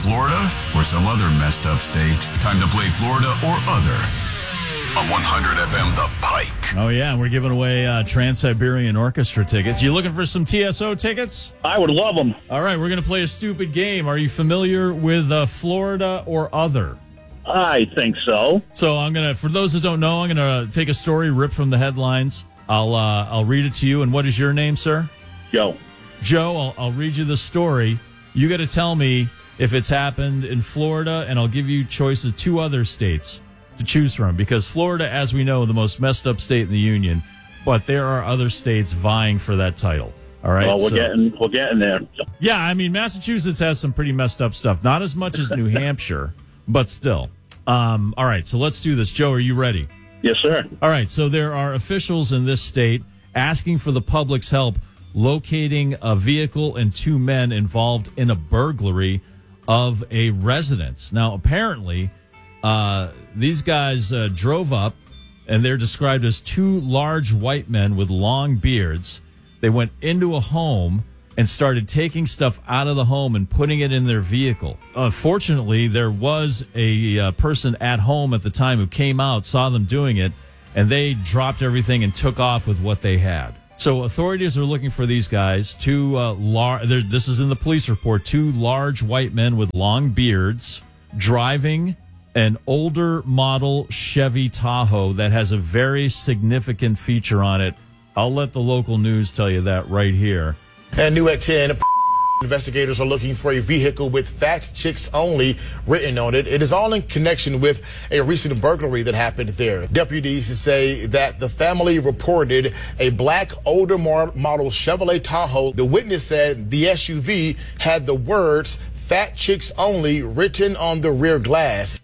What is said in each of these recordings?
Florida or some other messed up state? Time to play Florida or other on 100 FM The Pike. Oh, yeah, we're giving away Trans-Siberian Orchestra tickets. You looking for some TSO tickets? I would love them. All right, we're going to play a stupid game. Are you familiar with Florida or other? I think so. So I'm going to, for those that don't know, I'm going to take a story ripped from the headlines. I'll read it to you. And what is your name, sir? Joe. Joe, I'll read you the story. You got to tell me if it's happened in Florida, and I'll give you choices, 2 other states to choose from, because Florida, as we know, the most messed up state in the union, but there are other states vying for that title. All right, well, we're getting there. Yeah, I mean, Massachusetts has some pretty messed up stuff. Not as much as New Hampshire, but still. All right, so let's do this. Joe, are you ready? Yes, sir. All right, so there are officials in this state asking for the public's help locating a vehicle and 2 men involved in a burglary of a residence. Now, apparently, these guys drove up, and they're described as 2 large white men with long beards. They went into a home and started taking stuff out of the home and putting it in their vehicle. Fortunately, there was a person at home at the time who came out, saw them doing it, and they dropped everything and took off with what they had. So authorities are looking for these guys, 2 this is in the police report, 2 large white men with long beards driving an older model Chevy Tahoe that has a very significant feature on it. I'll let the local news tell you that right here. And new at 10, investigators are looking for a vehicle with "Fat Chicks Only" written on it. It is all in connection with a recent burglary that happened there. Deputies say that the family reported a black older model Chevrolet Tahoe. The witness said the SUV had the words "Fat Chicks Only" written on the rear glass.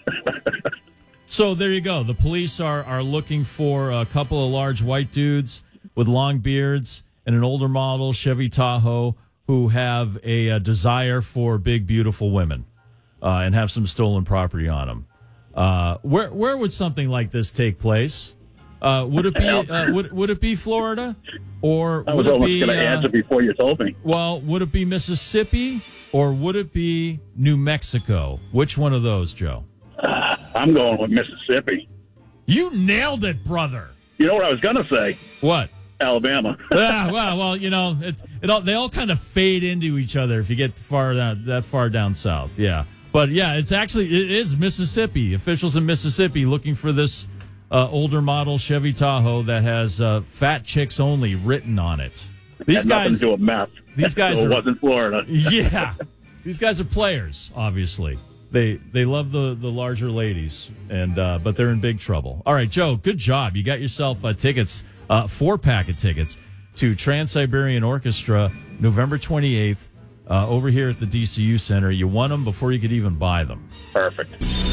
So there you go. The police are looking for a couple of large white dudes with long beards and an older model Chevy Tahoe who have a desire for big, beautiful women and have some stolen property on them. Where would something like this take place? Would it be would it be Florida, or would it be? I was almost going to answer before you told me. Well, would it be Mississippi, or would it be New Mexico? Which one of those, Joe? I'm going with Mississippi. You nailed it, brother. You know what I was going to say? What? Alabama. well, you know, they all kind of fade into each other if you get that far down south. Yeah, but yeah, it is Mississippi. Officials in Mississippi looking for this older model Chevy Tahoe that has "Fat Chicks Only" written on it. These guys do a meth. These guys so it wasn't Florida. Yeah, these guys are players. Obviously, they love the larger ladies, and but they're in big trouble. All right, Joe, good job. You got yourself tickets. 4-pack of tickets to Trans-Siberian Orchestra, November 28th, over here at the DCU Center. You won them before you could even buy them. Perfect.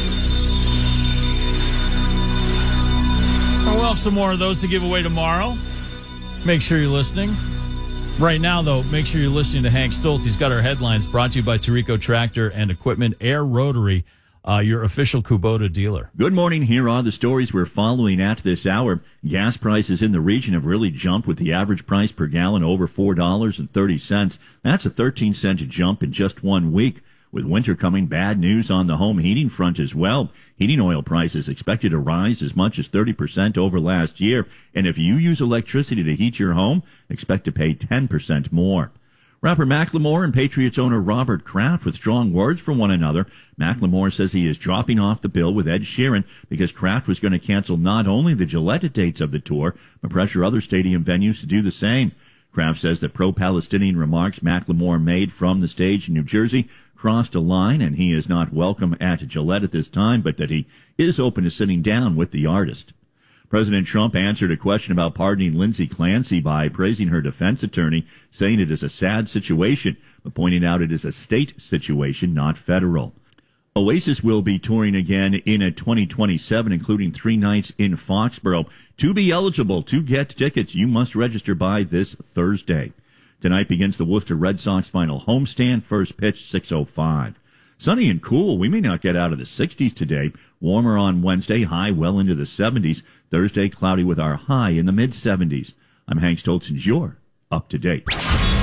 We'll have some more of those to give away tomorrow. Make sure you're listening. Right now, though, make sure you're listening to Hank Stoltz. He's got our headlines brought to you by Tarico Tractor and Equipment, Air Rotary, your official Kubota dealer. Good morning. Here are the stories we're following at this hour. Gas prices in the region have really jumped, with the average price per gallon over $4.30. That's a 13-cent jump in just 1 week. With winter coming, bad news on the home heating front as well. Heating oil prices expected to rise as much as 30% over last year. And if you use electricity to heat your home, expect to pay 10% more. Rapper Macklemore and Patriots owner Robert Kraft with strong words for one another. Macklemore says he is dropping off the bill with Ed Sheeran because Kraft was going to cancel not only the Gillette dates of the tour, but pressure other stadium venues to do the same. Kraft says that pro-Palestinian remarks Macklemore made from the stage in New Jersey crossed a line, and he is not welcome at Gillette at this time, but that he is open to sitting down with the artist. President Trump answered a question about pardoning Lindsay Clancy by praising her defense attorney, saying it is a sad situation, but pointing out it is a state situation, not federal. Oasis will be touring again in 2027, including 3 nights in Foxborough. To be eligible to get tickets, you must register by this Thursday. Tonight begins the Worcester Red Sox final homestand, first pitch 6:05. Sunny and cool. We may not get out of the 60s today. Warmer on Wednesday, high well into the 70s. Thursday, cloudy with our high in the mid-70s. I'm Hank Stoltz, and you're up to date.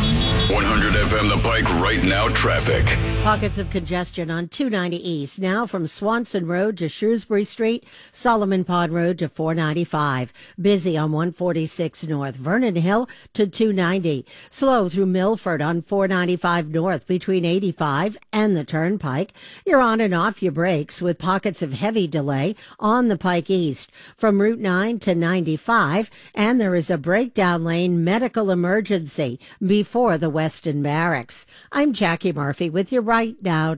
100 FM The Pike right now traffic. Pockets of congestion on 290 East, now from Swanson Road to Shrewsbury Street, Solomon Pond Road to 495. Busy on 146 North, Vernon Hill to 290. Slow through Milford on 495 North between 85 and the Turnpike. You're on and off your brakes with pockets of heavy delay on the Pike East from Route 9 to 95, and there is a breakdown lane medical emergency before the Weston Barracks. I'm Jackie Murphy with your Right Now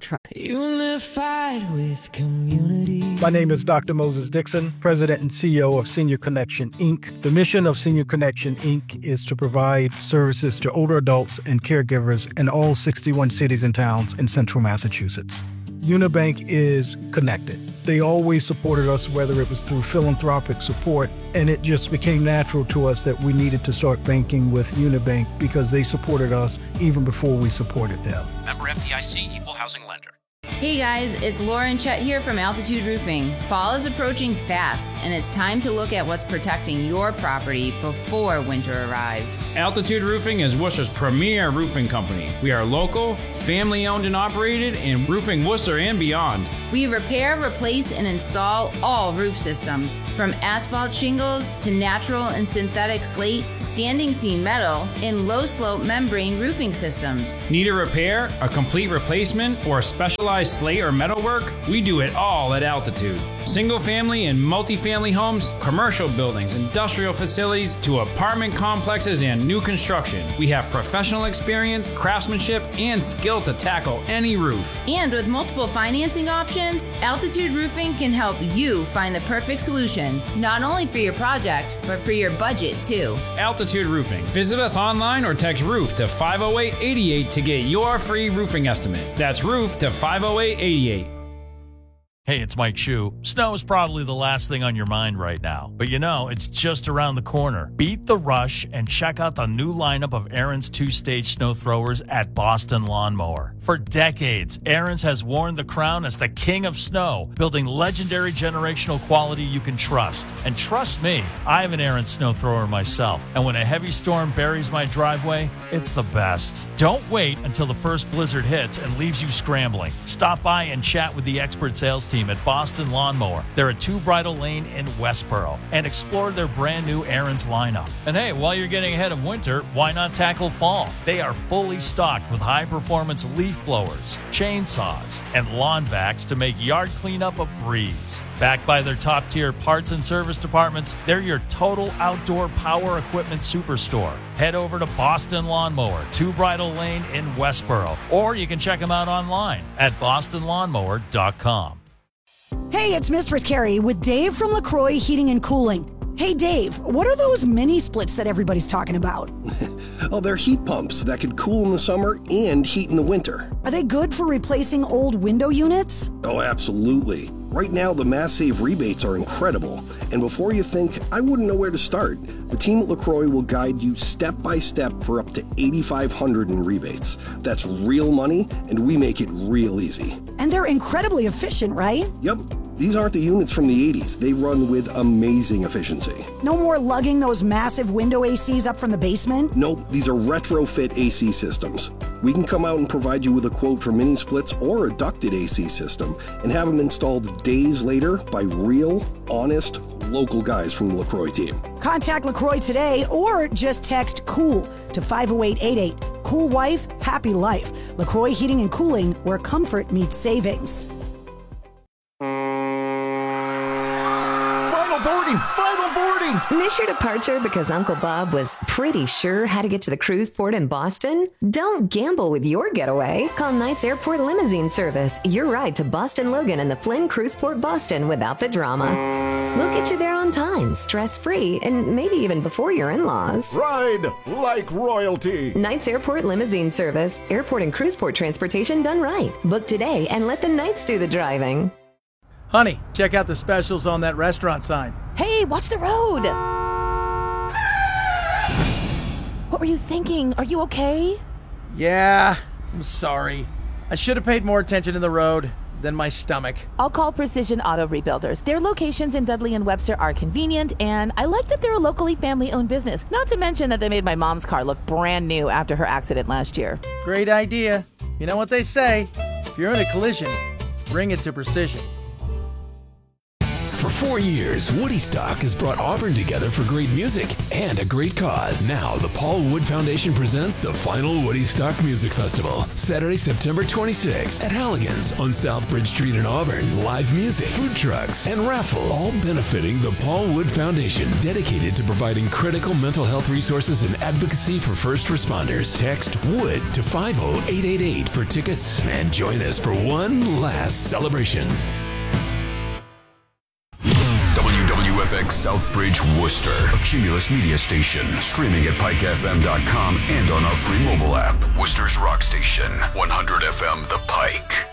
Unified with community. My name is Dr. Moses Dixon, President and CEO of Senior Connection, Inc. The mission of Senior Connection, Inc. is to provide services to older adults and caregivers in all 61 cities and towns in central Massachusetts. Unibank is connected. They always supported us, whether it was through philanthropic support, and it just became natural to us that we needed to start banking with Unibank because they supported us even before we supported them. Member FDIC, Equal Housing Lender. Hey guys, it's Lauren Chet here from Altitude Roofing. Fall is approaching fast, and it's time to look at what's protecting your property before winter arrives. Altitude Roofing is Worcester's premier roofing company. We are local, family-owned and operated, and roofing Worcester and beyond. We repair, replace, and install all roof systems, from asphalt shingles to natural and synthetic slate, standing seam metal, and low-slope membrane roofing systems. Need a repair, a complete replacement, or a specialized slate or metal work? We do it all at Altitude. Single-family and multi-family homes, commercial buildings, industrial facilities, to apartment complexes and new construction. We have professional experience, craftsmanship, and skill to tackle any roof. And with multiple financing options, Altitude Roofing can help you find the perfect solution, not only for your project, but for your budget too. Altitude Roofing. Visit us online or text ROOF to 50888 to get your free roofing estimate. That's ROOF to 50888. Hey, it's Mike Shue. Snow is probably the last thing on your mind right now, but you know, it's just around the corner. Beat the rush and check out the new lineup of Ariens 2-stage snow throwers at Boston Lawnmower. For decades, Ariens has worn the crown as the king of snow, building legendary generational quality you can trust. And trust me, I have an Ariens snow thrower myself, and when a heavy storm buries my driveway, it's the best. Don't wait until the first blizzard hits and leaves you scrambling. Stop by and chat with the expert sales team at Boston Lawnmower. They're at 2 Bridle Lane in Westboro, and explore their brand new Ariens lineup. And hey, while you're getting ahead of winter, why not tackle fall? They are fully stocked with high-performance leaf blowers, chainsaws, and lawn vacs to make yard cleanup a breeze. Backed by their top-tier parts and service departments, they're your total outdoor power equipment superstore. Head over to Boston Lawnmower, 2 Bridle Lane in Westboro, or you can check them out online at bostonlawnmower.com. Hey, it's Mistress Carrie with Dave from LaCroix Heating and Cooling. Hey, Dave, what are those mini splits that everybody's talking about? Oh, they're heat pumps that can cool in the summer and heat in the winter. Are they good for replacing old window units? Oh, absolutely. Right now, the Mass Save rebates are incredible. And before you think, I wouldn't know where to start, the team at LaCroix will guide you step by step for up to $8,500 in rebates. That's real money, and we make it real easy. And they're incredibly efficient, right? Yep. These aren't the units from the 80s. They run with amazing efficiency. No more lugging those massive window ACs up from the basement? Nope, these are retrofit AC systems. We can come out and provide you with a quote for mini splits or a ducted AC system and have them installed days later by real, honest, local guys from the LaCroix team. Contact LaCroix today or just text COOL to 50888. Cool wife, happy life. LaCroix Heating and Cooling, where comfort meets savings. Final boarding! Miss your departure because Uncle Bob was pretty sure how to get to the cruise port in Boston? Don't gamble with your getaway. Call Knights Airport Limousine Service. Your ride to Boston Logan and the Flynn Cruise Port Boston without the drama. We'll get you there on time, stress-free, and maybe even before your in-laws. Ride like royalty. Knights Airport Limousine Service. Airport and cruise port transportation done right. Book today and let the Knights do the driving. Honey, check out the specials on that restaurant sign. Hey, watch the road! What were you thinking? Are you okay? Yeah, I'm sorry. I should have paid more attention to the road. than my stomach. I'll call Precision Auto Rebuilders. Their locations in Dudley and Webster are convenient, and I like that they're a locally family-owned business. Not to mention that they made my mom's car look brand new after her accident last year. Great idea. You know what they say, if you're in a collision, bring it to Precision. For 4 years, Woodstock has brought Auburn together for great music and a great cause. Now, the Paul Wood Foundation presents the final Woodstock Music Festival, Saturday, September 26th at Halligan's on South Bridge Street in Auburn. Live music, food trucks, and raffles, all benefiting the Paul Wood Foundation, dedicated to providing critical mental health resources and advocacy for first responders. Text WOOD to 50888 for tickets and join us for one last celebration. WWFX Southbridge Worcester, a Cumulus media station, streaming at pikefm.com and on our free mobile app. Worcester's rock station, 100 FM The Pike.